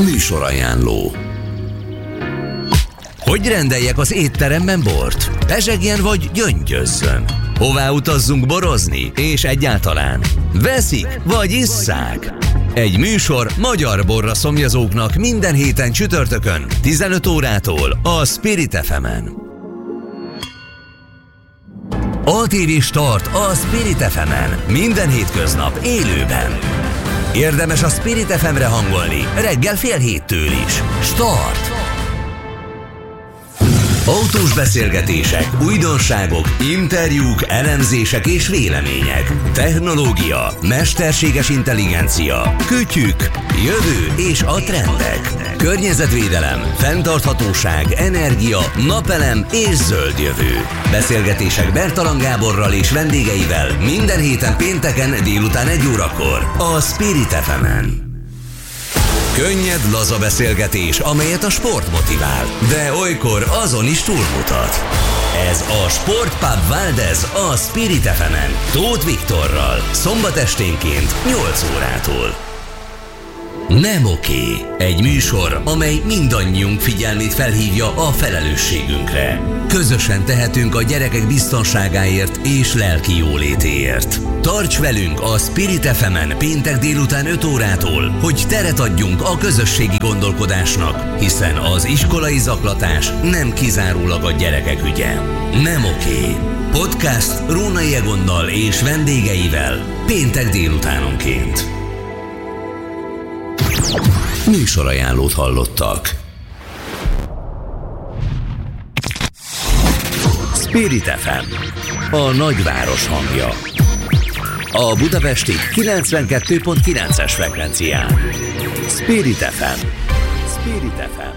Műsorajánló. Hogy rendeljek az étteremben bort? Pezsegjen vagy gyöngyözzön? Hová utazzunk borozni? És egyáltalán veszik vagy isszák? Egy műsor magyar borra szomjazóknak minden héten csütörtökön 15 órától a Spirit FM-en. ATV Start a Spirit FM-en minden hétköznap élőben. Érdemes a Spirit FM-re hangolni reggel 6:30 is. Start! Autós beszélgetések, újdonságok, interjúk, elemzések és vélemények. Technológia, mesterséges intelligencia, kütyük, jövő és a trendek. Környezetvédelem, fenntarthatóság, energia, napelem és zöld jövő. Beszélgetések Bertalan Gáborral és vendégeivel minden héten pénteken délután 1 órakor a Spirit FM-en. Könnyed, laza beszélgetés, amelyet a sport motivál, de olykor azon is túlmutat. Ez a Sportpub Valdez a Spirit FM-en, Tóth Viktorral, szombat esténként 8 órától. Nem oké. Egy műsor, amely mindannyiunk figyelmét felhívja a felelősségünkre. Közösen tehetünk a gyerekek biztonságáért és lelki jólétéért. Tarts velünk a Spirit FM-en péntek délután 5 órától, hogy teret adjunk a közösségi gondolkodásnak, hiszen az iskolai zaklatás nem kizárólag a gyerekek ügye. Nem oké. Podcast Rónai Egonnal és vendégeivel péntek délutánonként. Műsorajánlót hallottak. Spirit FM, a nagyváros hangja. A budapesti 92.9-es frekvencián. Spirit FM. Spirit FM.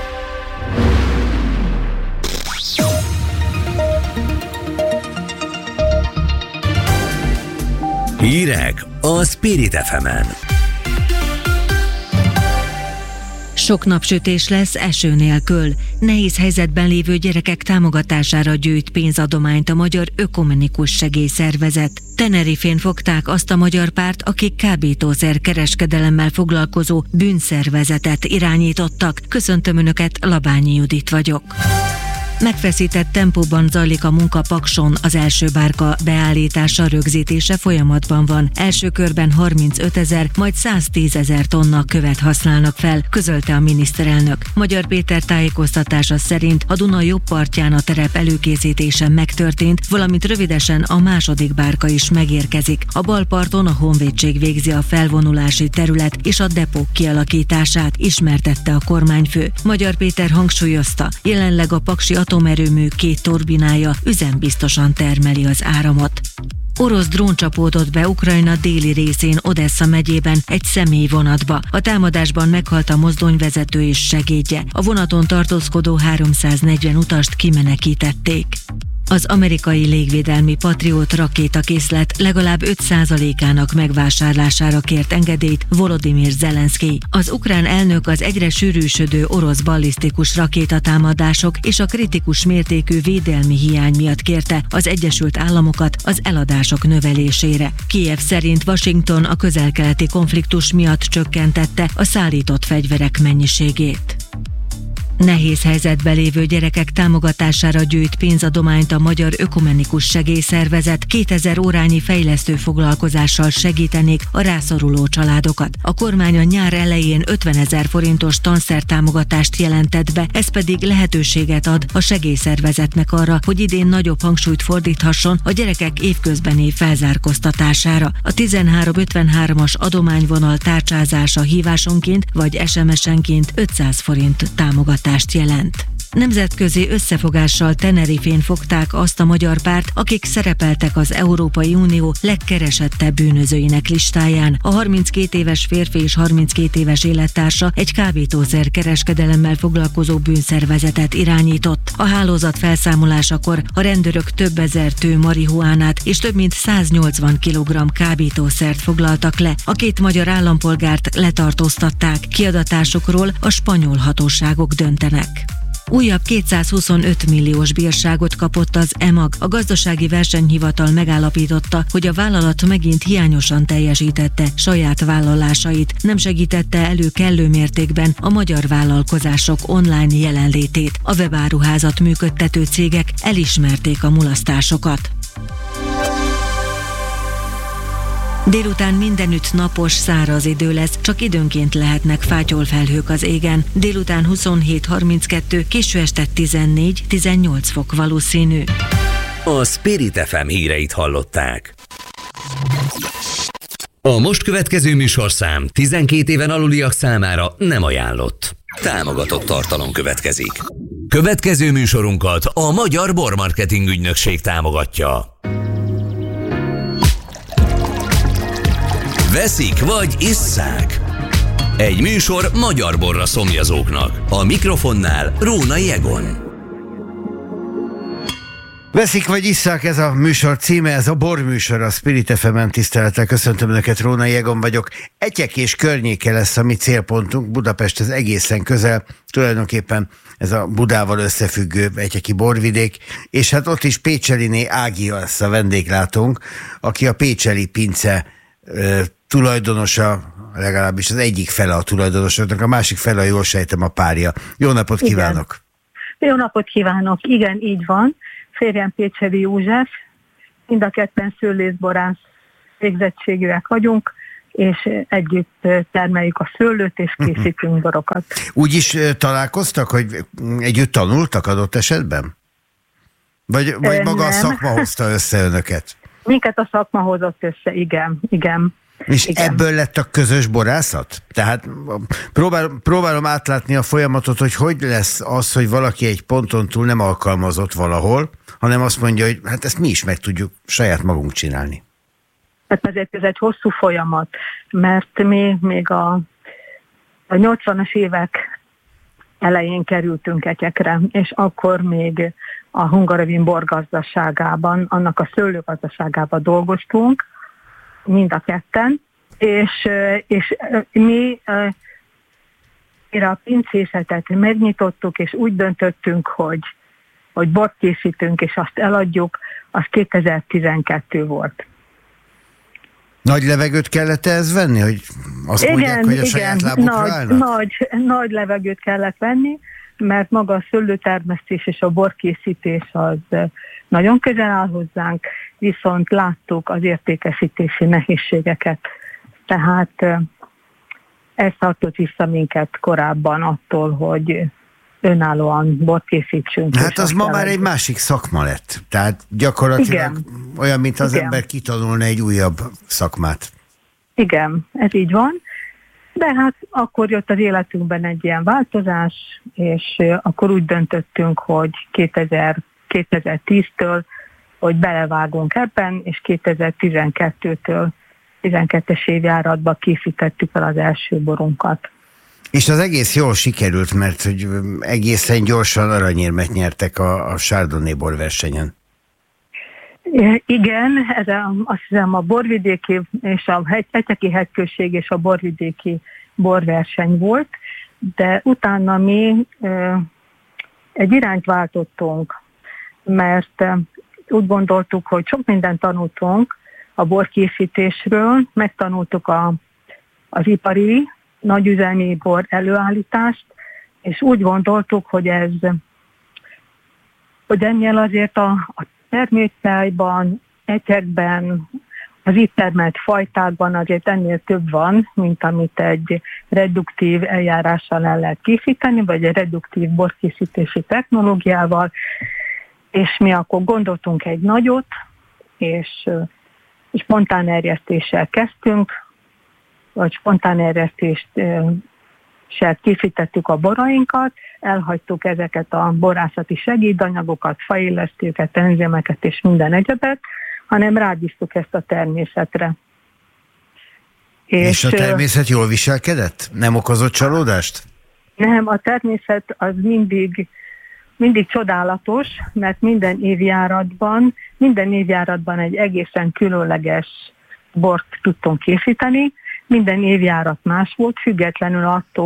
Hírek a Spirit FM-en. Sok napsütés lesz eső nélkül. Nehéz helyzetben lévő gyerekek támogatására gyűjt pénzadományt a Magyar Ökumenikus Segélyszervezet. Tenerifén fogták azt a magyar párt, akik kábítószer kereskedelemmel foglalkozó bűnszervezetet irányítottak. Köszöntöm Önöket, Labányi Judit vagyok. Megfeszített tempóban zajlik a munka Pakson, az első bárka beállítása, rögzítése folyamatban van. Első körben 35 000, majd 110 000 tonna követ használnak fel, közölte a miniszterelnök. Magyar Péter tájékoztatása szerint a Duna jobb partján a terep előkészítése megtörtént, valamint rövidesen a második bárka is megérkezik. A bal parton a honvédség végzi a felvonulási terület és a depók kialakítását, ismertette a kormányfő. Magyar Péter hangsúlyozta, jelenleg a paksi atomerőmű 2 turbinája üzembiztosan termeli az áramot. Orosz drón csapódott be Ukrajna déli részén, Odessa megyében egy személyvonatba. A támadásban meghalt a mozdonyvezető és segédje. A vonaton tartózkodó 340 utast kimenekítették. Az amerikai légvédelmi Patriot rakétakészlet legalább 5%-ának megvásárlására kért engedélyt Volodymyr Zelenszkij. Az ukrán elnök az egyre sűrűsödő orosz ballisztikus rakétatámadások és a kritikus mértékű védelmi hiány miatt kérte az Egyesült Államokat az eladások növelésére. Kijev szerint Washington a közel-keleti konfliktus miatt csökkentette a szállított fegyverek mennyiségét. Nehéz helyzetben lévő gyerekek támogatására gyűjt pénzadományt a Magyar Ökumenikus Segélyszervezet. 2000 órányi fejlesztő foglalkozással segítenék a rászoruló családokat. A kormány a nyár elején 50 000 forintos tanszertámogatást jelentett be, ez pedig lehetőséget ad a segélyszervezetnek arra, hogy idén nagyobb hangsúlyt fordíthasson a gyerekek évközbeni felzárkóztatására. A 1353-as adományvonal tárcsázása hívásonként vagy SMS-enként 500 forint támogatást jelent. Nemzetközi összefogással Tenerifén fogták azt a magyar párt, akik szerepeltek az Európai Unió legkeresettebb bűnözőinek listáján. A 32 éves férfi és 32 éves élettársa egy kábítószer kereskedelemmel foglalkozó bűnszervezetet irányított. A hálózat felszámolásakor a rendőrök több ezer tő marihuánát és több mint 180 kg kábítószert foglaltak le. A 2 magyar állampolgárt letartóztatták, kiadatásukról a spanyol hatóságok döntenek. Újabb 225 milliós bírságot kapott az EMAG. A gazdasági versenyhivatal megállapította, hogy a vállalat megint hiányosan teljesítette saját vállalásait, nem segítette elő kellő mértékben a magyar vállalkozások online jelenlétét. A webáruházat működtető cégek elismerték a mulasztásokat. Délután mindenütt napos, száraz idő lesz, csak időnként lehetnek fátyolfelhők az égen. Délután 27-32, késő este 14-18 fok valószínű. A Spirit FM híreit hallották. A most következő műsorszám 12 éven aluliak számára nem ajánlott. Támogatott tartalom következik. Következő műsorunkat a Magyar Bormarketing Ügynökség támogatja. Veszik vagy isszák? Egy műsor magyar borra szomjazóknak. A mikrofonnál Rónai Egon. Veszik vagy isszák, ez a műsor címe, ez a borműsor, a Spirit FM-en. Tisztelettel köszöntöm Önöket, Rónai Egon vagyok. Etyek és környéke lesz a mi célpontunk, Budapest ez egészen közel, tulajdonképpen ez a Budával összefüggő etyeki borvidék, és hát ott is Pécseliné Ági lesz a vendéglátónk, aki a Pécseli Pince tulajdonosa, legalábbis az egyik fele a tulajdonosoknak, a másik fele, jól sejtem, a párja. Jó napot kívánok! Jó napot kívánok! Igen, így van. Férjem Pécseli József, mind a ketten szőlészborász végzettségűek vagyunk, és együtt termeljük a szőlőt, és készítünk borokat. Úgy is találkoztak, hogy együtt tanultak adott esetben? Vagy maga a szakma hozta össze Önöket? Minket a szakma hozott össze, igen. És igen. Ebből lett a közös borászat? Tehát próbálom átlátni a folyamatot, hogy lesz az, hogy valaki egy ponton túl nem alkalmazott valahol, hanem azt mondja, hogy hát ezt mi is meg tudjuk saját magunk csinálni. Hát ezért ez egy hosszú folyamat, mert mi még a 80-as évek elején kerültünk etyekre, és akkor még a Hungaroring borgazdaságában, annak a szőlőgazdaságában dolgoztunk, mind a ketten, és mi a pincészetet megnyitottuk, és úgy döntöttünk, hogy bort készítünk, és azt eladjuk, az 2012 volt. Nagy levegőt kellett ez venni, hogy azt mondják, hogy a saját lábukra állnak? Nagy levegőt kellett venni, mert maga a szőlőtermesztés és a borkészítés az nagyon közel áll hozzánk, viszont láttuk az értékesítési nehézségeket. Tehát ez tartott vissza minket korábban attól, hogy önállóan bort készítsünk. Hát az ma már egy másik szakma lett. Tehát gyakorlatilag olyan, mint az ember kitanulna egy újabb szakmát. Igen, ez így van. De hát akkor jött az életünkben egy ilyen változás, és akkor úgy döntöttünk, hogy 2010-től, hogy belevágunk ebben, és 2012-től, 12-es évjáratban készítettük el az első borunkat. És az egész jól sikerült, mert hogy egészen gyorsan aranyérmet nyertek a Chardonnay borversenyen. Igen, azt hiszem a borvidéki és a etyeki hegyközség és a borvidéki borverseny volt, de utána mi egy irányt váltottunk, mert úgy gondoltuk, hogy sok mindent tanultunk a borkészítésről, megtanultuk az ipari, nagyüzemi bor előállítást, és úgy gondoltuk, hogy ennél azért a termőtájban, etyekben, az itt termelt fajtákban azért ennél több van, mint amit egy reduktív eljárással el lehet készíteni, vagy egy reduktív borkészítési technológiával, és mi akkor gondoltunk egy nagyot, és spontán erjesztéssel kezdtünk, vagy spontán erjesztéssel készítettük a borainkat, elhagytuk ezeket a borászati segédanyagokat, faillesztőket, enzimeket és minden egyebet, hanem rábíztuk ezt a természetre. És a természet jól viselkedett? Nem okozott csalódást? Nem, a természet az mindig csodálatos, mert minden évjáratban egy egészen különleges bort tudtunk készíteni, minden évjárat más volt, függetlenül attól,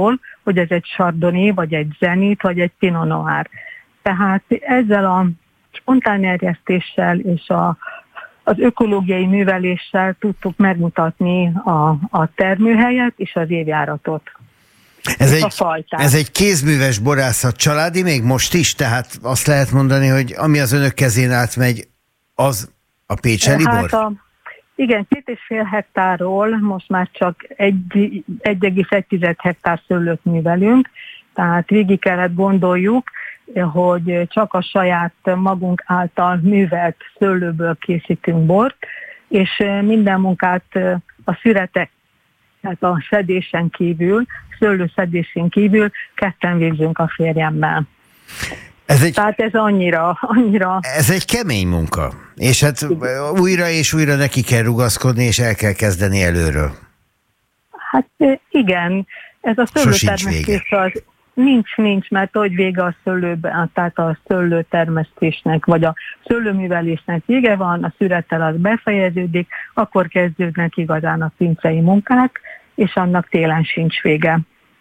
hogy ez egy Chardonnay, vagy egy Zenit, vagy egy Pinot Noir. Tehát ezzel a spontán erjesztéssel és az ökológiai műveléssel tudtuk megmutatni a termőhelyet és az évjáratot. Ez egy kézműves borászat, családi még most is, tehát azt lehet mondani, hogy ami az önök kezén átmegy, az a pécseli bor? Igen, 2,5 hektárról most már csak 1,1 hektár szőlőt művelünk, tehát végig kellett gondoljuk, hogy csak a saját magunk által művelt szőlőből készítünk bort, és minden munkát a szüretek, tehát a szedésen kívül, szőlőszedésén kívül ketten végzünk a férjemmel. Tehát ez annyira... Ez egy kemény munka, és hát újra és újra neki kell rugaszkodni, és el kell kezdeni előről. Hát igen, ez a szőlőtermesztés az nincs, mert hogy vége a szőlőben, tehát a szőlőtermesztésnek, vagy a szőlőművelésnek vége van, a szürettel az befejeződik, akkor kezdődnek igazán a pincei munkák, és annak télen sincs vége.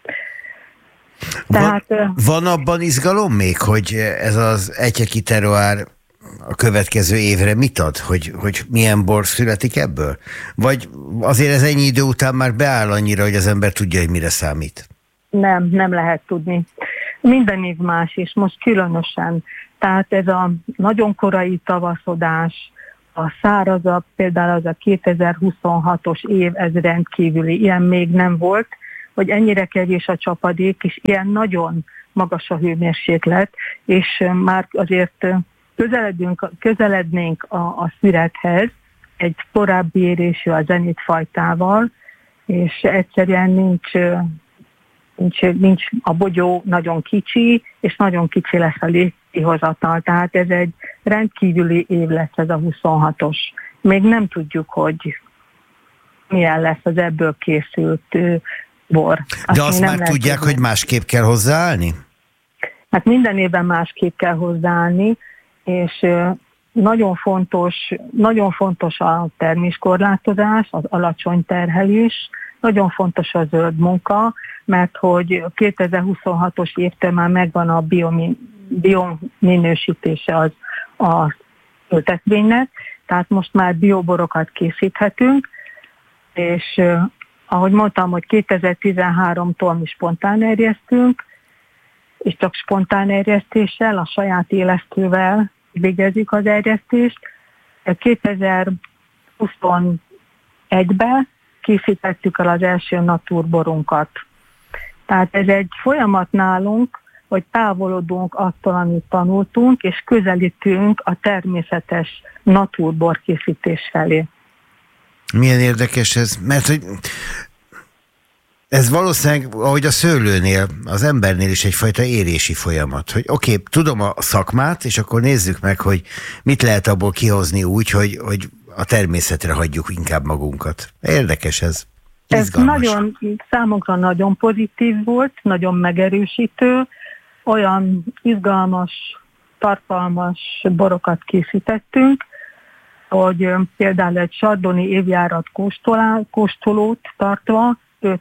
Van abban izgalom még, hogy ez az Etyeki terroár a következő évre mit ad? Hogy milyen bor születik ebből? Vagy azért ez ennyi idő után már beáll annyira, hogy az ember tudja, hogy mire számít? Nem lehet tudni. Minden év más, és most különösen. Tehát ez a nagyon korai tavaszodás, a szárazabb, például az a 2026-os év, ez rendkívüli, ilyen még nem volt, hogy ennyire kevés a csapadék, és ilyen nagyon magas a hőmérséklet, és már azért közelednénk a szürethez egy korábbi érésű a Zenit fajtával, és egyszerűen nincs a bogyó nagyon kicsi, és nagyon kicsi lesz a légkihozatal. Tehát ez egy rendkívüli év lesz ez a 26-os. Még nem tudjuk, hogy milyen lesz az ebből készült bor. De azt már tudják, hogy másképp kell hozzáállni? Hát minden évben másképp kell hozzáállni, és nagyon fontos a terméskorlátozás, az alacsony terhelés, nagyon fontos a zöld munka, mert hogy 2026-os évtől már megvan a biominősítése az ültetvénynek, tehát most már bioborokat készíthetünk, és ahogy mondtam, hogy 2013-tól mi spontán erjesztünk, és csak spontán erjesztéssel, a saját élesztővel végezzük az erjesztést. 2021-ben készítettük el az első naturborunkat. Tehát ez egy folyamat nálunk, hogy távolodunk attól, amit tanultunk, és közelítünk a természetes naturbor készítés felé. Milyen érdekes ez, mert hogy ez valószínűleg, ahogy a szőlőnél, az embernél is egyfajta érési folyamat, hogy oké, tudom a szakmát, és akkor nézzük meg, hogy mit lehet abból kihozni úgy, hogy a természetre hagyjuk inkább magunkat. Érdekes ez. Izgalmas. Ez számunkra nagyon pozitív volt, nagyon megerősítő, olyan izgalmas, tartalmas borokat készítettünk, hogy például egy Chardonnay évjárat kóstolót tartva, 5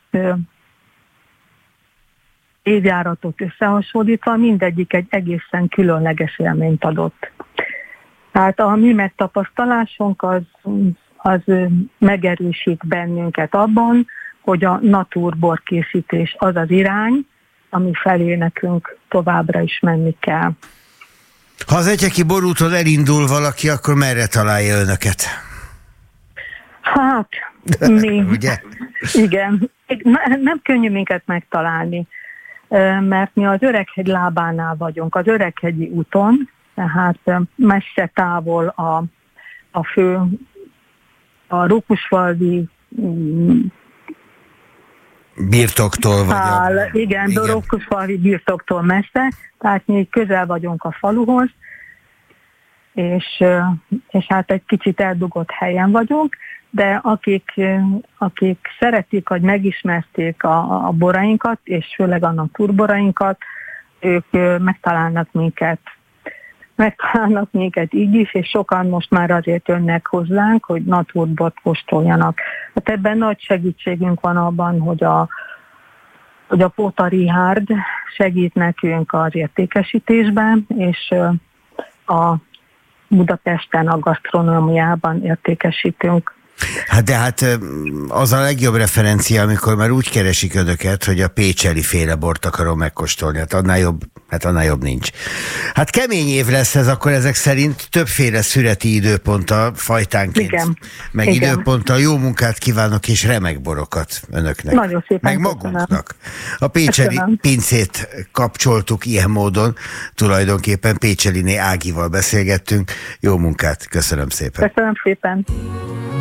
évjáratot összehasonlítva, mindegyik egy egészen különleges élményt adott. Tehát a mi megtapasztalásunk az megerősít bennünket abban, hogy a naturborkészítés az az irány, ami felé nekünk továbbra is menni kell. Ha az Etyeki borúton elindul valaki, akkor merre találja önöket? Hát, mi... Ugye? Igen. Nem könnyű minket megtalálni, mert mi az Öreghegy lábánál vagyunk, az Öreghegyi úton, tehát messze távol a Rókusfalvi birtoktól vagy igen, a Rókusfalvi birtoktól messze, tehát mi közel vagyunk a faluhoz, és hát egy kicsit eldugott helyen vagyunk, de akik szeretik, hogy megismerték a borainkat, és főleg a naturborainkat, ők megtalálnak minket így is, és sokan most már azért jönnek hozzánk, hogy naturbort kóstoljanak. Hát ebben nagy segítségünk van abban, hogy hogy a Póta Richárd segít nekünk az értékesítésben, és a Budapesten a gasztronómiában értékesítünk. Hát az a legjobb referencia, amikor már úgy keresik önöket, hogy a pécseli féle bort akarom megkóstolni. Hát annál jobb nincs. Hát kemény év lesz ez, akkor ezek szerint többféle szüreti időponttal fajtánként. Igen. Meg igen. Időponttal jó munkát kívánok, és remek borokat önöknek. Nagyon szépen. Meg magunknak. A pécseli pincét kapcsoltuk ilyen módon, tulajdonképpen Pécseliné Ágival beszélgettünk. Jó munkát, köszönöm szépen. Köszönöm szépen.